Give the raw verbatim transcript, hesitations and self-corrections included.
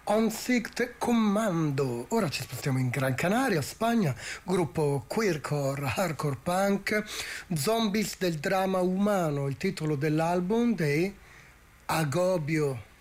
On Sict Commando. Ora ci spostiamo in Gran Canaria, Spagna, gruppo queercore, hardcore punk, Zombies del dramma umano, il titolo dell'album dei Agobio.